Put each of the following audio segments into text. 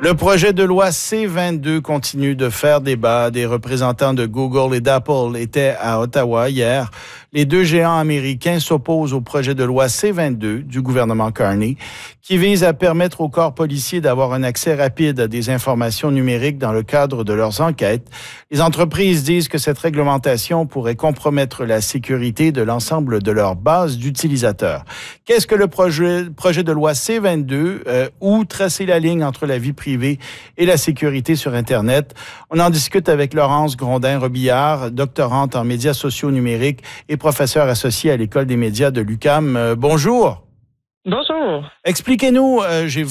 Le projet de loi C-22 continue de faire débat. Des représentants de Google et d'Apple étaient à Ottawa hier. Les deux géants américains s'opposent au projet de loi C-22 du gouvernement Carney, qui vise à permettre aux corps policiers d'avoir un accès rapide à des informations numériques dans le cadre de leurs enquêtes. Les entreprises disent que cette réglementation pourrait compromettre la sécurité de l'ensemble de leur base d'utilisateurs. Qu'est-ce que le projet de loi C-22 où tracer la ligne entre la vie privée et la sécurité sur Internet? On en discute avec Laurence Grondin-Robillard, doctorante en médias sociaux numériques et professeure associée à l'École des médias de l'UQAM. Bonjour. Bonjour. Expliquez-nous, j'ai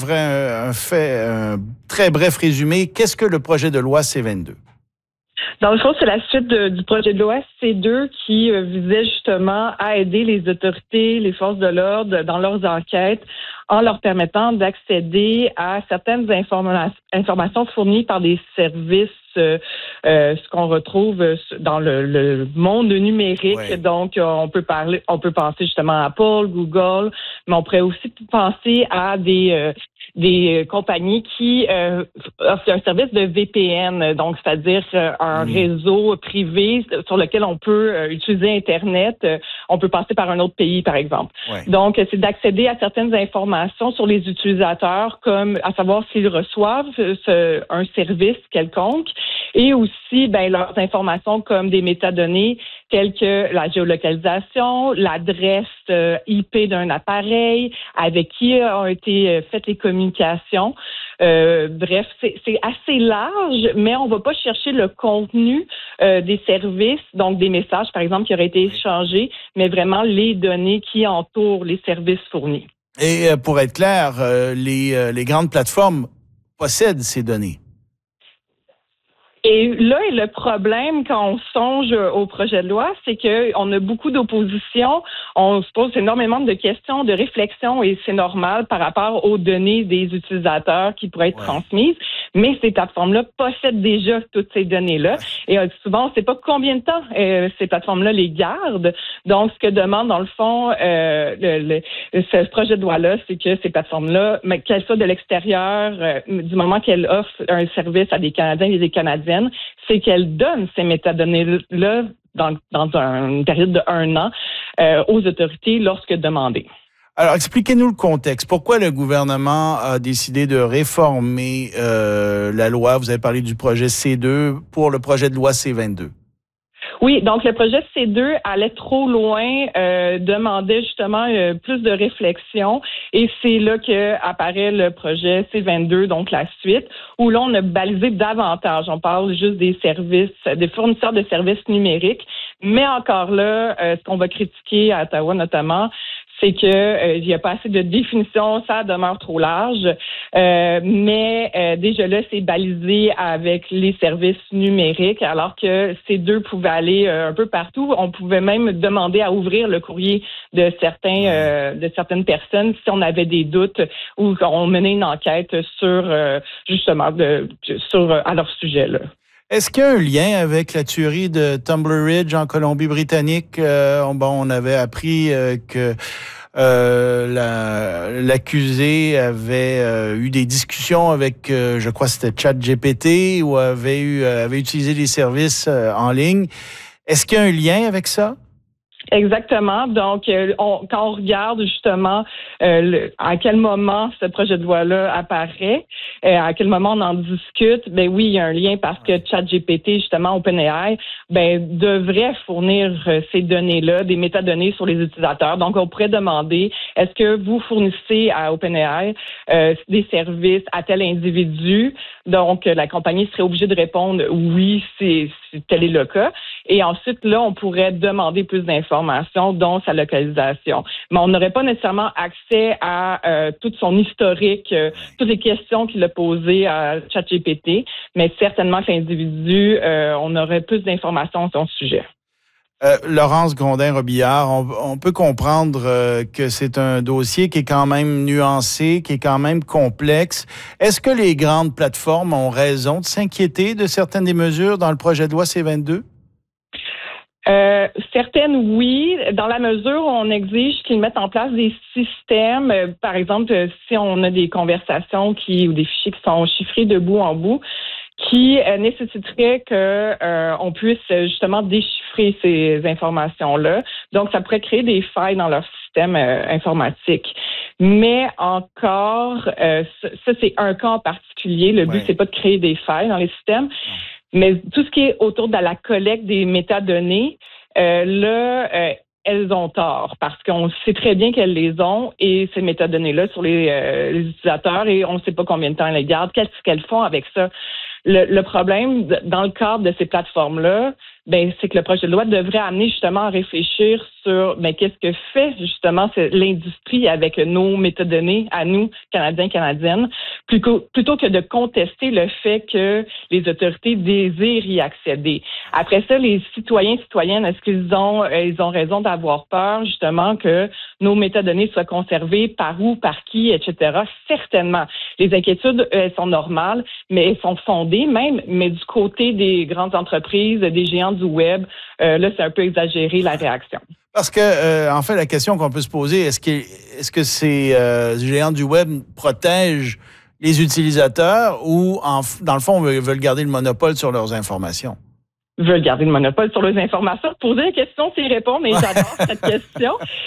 un très bref résumé. Qu'est-ce que le projet de loi C-22? Dans le fond, c'est la suite du projet de loi C-2 qui visait justement à aider les autorités, les forces de l'ordre dans leurs enquêtes en leur permettant d'accéder à certaines informations fournies par des services, ce qu'on retrouve dans le monde numérique. Oui. Donc, on peut penser justement à Apple, Google, mais on pourrait aussi penser à des compagnies qui offrent un service de VPN, donc c'est-à-dire un réseau privé sur lequel on peut utiliser Internet. On peut passer par un autre pays, par exemple. Ouais. Donc, c'est d'accéder à certaines informations sur les utilisateurs, comme à savoir s'ils reçoivent un service quelconque, et aussi leurs informations comme des métadonnées telles que la géolocalisation, l'adresse IP d'un appareil, avec qui ont été faites les communications. Bref, c'est assez large, mais on ne va pas chercher le contenu des services, donc des messages, par exemple, qui auraient été échangés, mais vraiment les données qui entourent les services fournis. Et pour être clair, les grandes plateformes possèdent ces données. Et là est le problème quand on songe au projet de loi, c'est qu'on a beaucoup d'opposition, on se pose énormément de questions, de réflexions, et c'est normal par rapport aux données des utilisateurs qui pourraient être transmises, mais ces plateformes-là possèdent déjà toutes ces données-là, et souvent on ne sait pas combien de temps ces plateformes-là les gardent. Donc, ce que demande dans le fond ce projet de loi-là, c'est que ces plateformes-là, qu'elles soient de l'extérieur, du moment qu'elles offrent un service à des Canadiens et des Canadiennes, c'est qu'elle donne ces métadonnées-là dans une période de 1 an aux autorités lorsque demandé. Alors, expliquez-nous le contexte. Pourquoi le gouvernement a décidé de réformer la loi? Vous avez parlé du projet C-2 pour le projet de loi C-22. Oui, donc le projet C-2 allait trop loin, demandait justement plus de réflexion, et c'est là qu'apparaît le projet C-22, donc la suite, où là on a balisé davantage. On parle juste des services, des fournisseurs de services numériques, mais encore là, ce qu'on va critiquer à Ottawa notamment, c'est que il n'y a pas assez de définition, ça demeure trop large. Mais déjà là, c'est balisé avec les services numériques, alors que ces deux pouvaient aller un peu partout. On pouvait même demander à ouvrir le courrier de certaines personnes si on avait des doutes ou qu'on menait une enquête sur justement à leur sujet là. Est-ce qu'il y a un lien avec la tuerie de Tumbler Ridge en Colombie-Britannique? On avait appris que l'accusé avait eu des discussions avec, je crois que c'était ChatGPT, ou avait utilisé des services en ligne. Est-ce qu'il y a un lien avec ça? Exactement. Donc, quand on regarde justement à quel moment ce projet de loi-là apparaît, à quel moment on en discute, ben oui, il y a un lien parce que ChatGPT, justement, OpenAI, devrait fournir ces données-là, des métadonnées sur les utilisateurs. Donc, on pourrait demander, est-ce que vous fournissez à OpenAI des services à tel individu? Donc, la compagnie serait obligée de répondre oui, si tel est le cas. Et ensuite, là, on pourrait demander plus d'informations, dont sa localisation. Mais on n'aurait pas nécessairement accès à tout son historique, toutes les questions qu'il a posées à ChatGPT, mais certainement que l'individu, on aurait plus d'informations sur son sujet. Laurence Grondin-Robillard, on peut comprendre que c'est un dossier qui est quand même nuancé, qui est quand même complexe. Est-ce que les grandes plateformes ont raison de s'inquiéter de certaines des mesures dans le projet de loi C-22? Certaines, oui, dans la mesure où on exige qu'ils mettent en place des systèmes. Par exemple, si on a des conversations ou des fichiers qui sont chiffrés de bout en bout, qui nécessiterait que on puisse justement déchiffrer ces informations-là. Donc, ça pourrait créer des failles dans leur système informatique. Mais encore, ça c'est un cas en particulier. Le but, c'est pas de créer des failles dans les systèmes. Mais tout ce qui est autour de la collecte des métadonnées, elles ont tort parce qu'on sait très bien qu'elles les ont et ces métadonnées-là sur les utilisateurs et on ne sait pas combien de temps elles les gardent. Qu'est-ce qu'elles font avec ça? Le problème, dans le cadre de ces plateformes-là, c'est que le projet de loi devrait amener justement à réfléchir sur qu'est-ce que fait justement l'industrie avec nos métadonnées à nous, Canadiens, Canadiennes, plutôt que de contester le fait que les autorités désirent y accéder. Après ça, les citoyens, citoyennes, est-ce qu'ils ont raison d'avoir peur justement que nos métadonnées soient conservées par où, par qui, etc. Certainement. Les inquiétudes, elles sont normales, mais elles sont fondées même, mais du côté des grandes entreprises, des géants du web, là, c'est un peu exagéré la réaction. Parce que, en fait, la question qu'on peut se poser, est-ce que ces géants du web protègent les utilisateurs ou, dans le fond, veulent garder le monopole sur leurs informations? Veulent garder le monopole sur les informations. Poser la question, c'est y répondre, et j'adore cette question.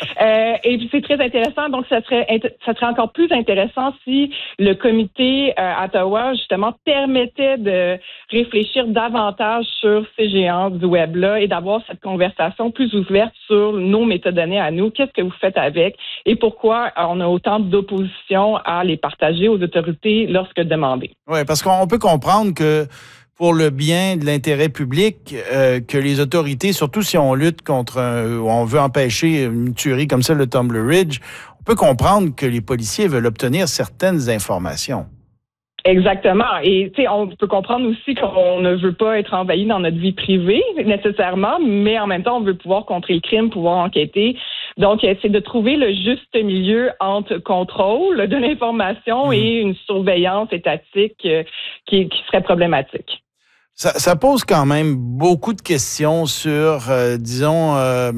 Et puis c'est très intéressant. Donc, ça serait encore plus intéressant si le comité à Ottawa, justement, permettait de réfléchir davantage sur ces géants du web-là et d'avoir cette conversation plus ouverte sur nos métadonnées à nous. Qu'est-ce que vous faites avec et pourquoi on a autant d'opposition à les partager aux autorités lorsque demandé? Oui, parce qu'on peut comprendre que pour le bien de l'intérêt public, que les autorités, surtout si on lutte contre ou on veut empêcher une tuerie comme celle de Tumbler Ridge, on peut comprendre que les policiers veulent obtenir certaines informations. Exactement. Et tu sais, on peut comprendre aussi qu'on ne veut pas être envahi dans notre vie privée nécessairement, mais en même temps, on veut pouvoir contrer le crime, pouvoir enquêter. Donc, c'est de trouver le juste milieu entre contrôle de l'information et une surveillance étatique qui serait problématique. Ça pose quand même beaucoup de questions sur, disons,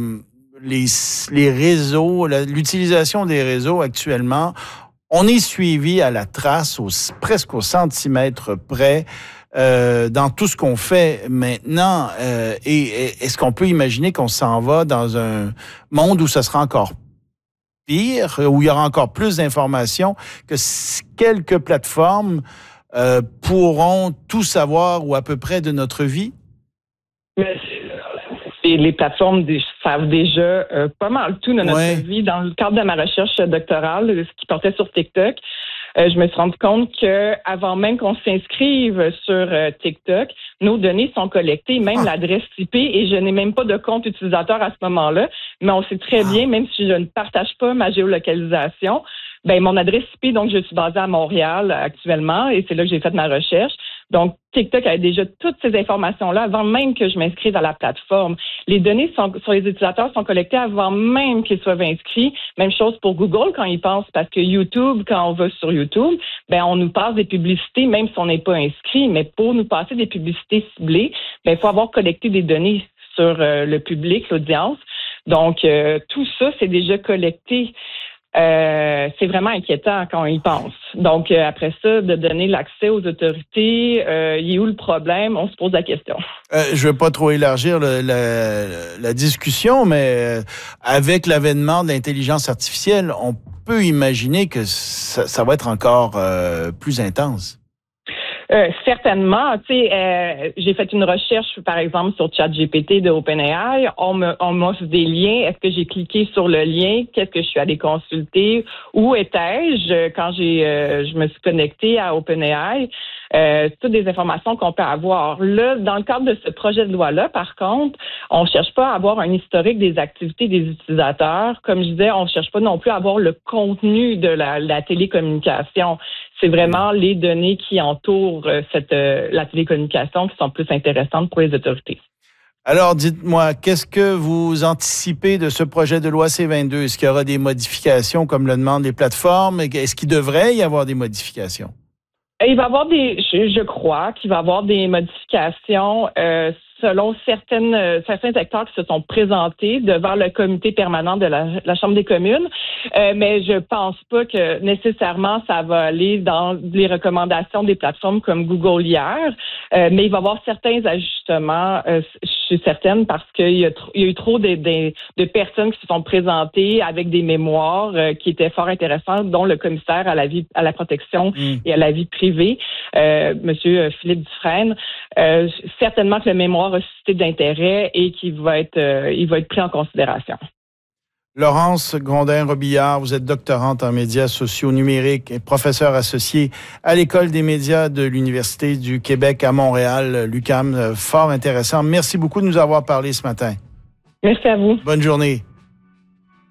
les réseaux, l'utilisation des réseaux actuellement. On est suivi à la trace, presque au centimètre près, dans tout ce qu'on fait maintenant. Et est-ce qu'on peut imaginer qu'on s'en va dans un monde où ça sera encore pire, où il y aura encore plus d'informations, que quelques plateformes pourront tout savoir ou à peu près de notre vie? Les plateformes savent déjà pas mal tout de notre vie. Dans le cadre de ma recherche doctorale, ce qui portait sur TikTok, je me suis rendu compte que avant même qu'on s'inscrive sur TikTok, nos données sont collectées, même l'adresse IP, et je n'ai même pas de compte utilisateur à ce moment-là. Mais on sait très bien, même si je ne partage pas ma géolocalisation, mon adresse IP, donc je suis basée à Montréal actuellement, et c'est là que j'ai fait ma recherche. Donc, TikTok a déjà toutes ces informations-là avant même que je m'inscrive à la plateforme. Les données sur les utilisateurs sont collectées avant même qu'ils soient inscrits. Même chose pour Google quand ils pensent, parce que YouTube, quand on va sur YouTube, on nous passe des publicités, même si on n'est pas inscrit. Mais pour nous passer des publicités ciblées, il faut avoir collecté des données sur le public, l'audience. Donc, tout ça, c'est déjà collecté. C'est vraiment inquiétant quand on y pense. Donc, après ça, de donner l'accès aux autorités, il est où le problème? On se pose la question. Je ne veux pas trop élargir la discussion, mais avec l'avènement de l'intelligence artificielle, on peut imaginer que ça va être encore plus intense. Certainement. Tu sais, j'ai fait une recherche, par exemple, sur ChatGPT de OpenAI. On m'offre des liens. Est-ce que j'ai cliqué sur le lien? Qu'est-ce que je suis allée consulter? Où étais-je quand je me suis connectée à OpenAI? Toutes des informations qu'on peut avoir. Là, dans le cadre de ce projet de loi-là, par contre, on ne cherche pas à avoir un historique des activités des utilisateurs. Comme je disais, on ne cherche pas non plus à avoir le contenu de la télécommunication. C'est vraiment les données qui entourent la télécommunication qui sont plus intéressantes pour les autorités. Alors, dites-moi, qu'est-ce que vous anticipez de ce projet de loi C-22? Est-ce qu'il y aura des modifications comme le demandent les plateformes? Est-ce qu'il devrait y avoir des modifications? Il va y avoir je crois qu'il va y avoir des modifications selon certains acteurs qui se sont présentés devant le comité permanent de la Chambre des communes. Mais je pense pas que nécessairement ça va aller dans les recommandations des plateformes comme Google hier. Mais il va y avoir certains ajustements, je suis certaine, parce qu'il y a eu trop de personnes qui se sont présentées avec des mémoires qui étaient fort intéressantes, dont le commissaire à la protection et à la vie privée, Monsieur Philippe Dufresne. Certainement que le mémoire a suscité d'intérêt et qu'il va être pris en considération. Laurence Grondin-Robillard, vous êtes doctorante en médias sociaux numériques et professeure associée à l'École des médias de l'Université du Québec à Montréal, l'UQAM. Fort intéressant. Merci beaucoup de nous avoir parlé ce matin. Merci à vous. Bonne journée.